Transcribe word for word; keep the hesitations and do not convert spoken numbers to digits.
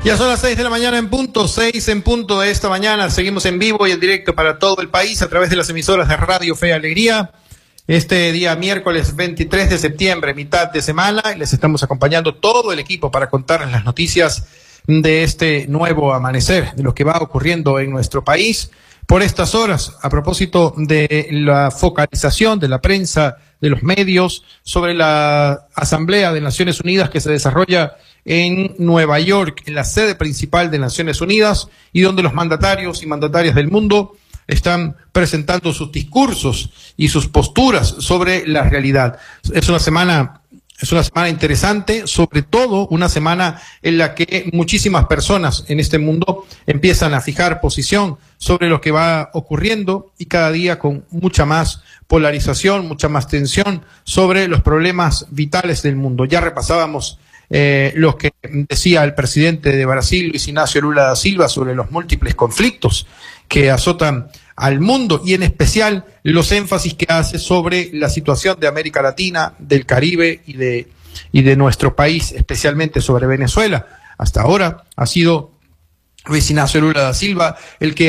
Ya son las seis de la mañana en punto, seis en punto de esta mañana. Seguimos en vivo y en directo para todo el país a través de las emisoras de Radio Fe y Alegría. Este día miércoles veintitrés de septiembre, mitad de semana, y les estamos acompañando todo el equipo para contarles las noticias de este nuevo amanecer, de lo que va ocurriendo en nuestro país por estas horas, a propósito de la focalización de la prensa, de los medios, sobre la Asamblea de Naciones Unidas que se desarrolla en Nueva York, en la sede principal de Naciones Unidas, y donde los mandatarios y mandatarias del mundo están presentando sus discursos y sus posturas sobre la realidad. Es una semana, es una semana interesante, sobre todo una semana en la que muchísimas personas en este mundo empiezan a fijar posición sobre lo que va ocurriendo, y cada día con mucha más polarización, mucha más tensión sobre los problemas vitales del mundo. Ya repasábamos Eh, lo que decía el presidente de Brasil, Luis Ignacio Lula da Silva, sobre los múltiples conflictos que azotan al mundo, y en especial los énfasis que hace sobre la situación de América Latina, del Caribe y de, y de nuestro país, especialmente sobre Venezuela. Hasta ahora ha sido Luis Ignacio Lula da Silva el que